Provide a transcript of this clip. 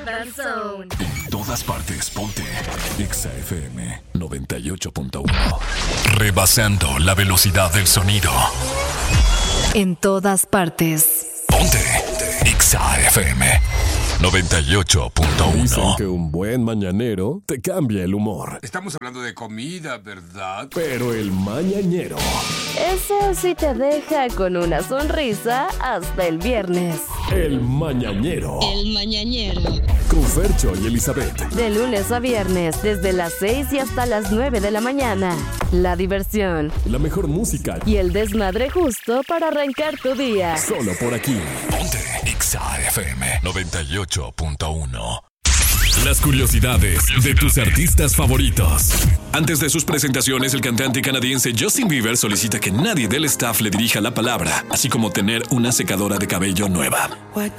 Urban Zone. En todas partes, ponte Exa FM 98.1. Rebasando la velocidad del sonido. En todas partes. Ponte Exa FM 98.1. Dicen que un buen mañanero te cambia el humor. Estamos hablando de comida, ¿verdad? Pero el mañanero, Eso sí te deja con una sonrisa hasta el viernes. el mañanero, El mañanero. con Fercho y Elizabeth. De lunes a viernes, desde las 6 y hasta las 9 de la mañana. La diversión La mejor música, y el desmadre justo para arrancar tu día. solo por aquí. Ponte Exa FM 98.1. Las curiosidades de tus artistas favoritos. Antes de sus presentaciones, el cantante canadiense Justin Bieber solicita que nadie del staff le dirija la palabra, así como tener una secadora de cabello nueva.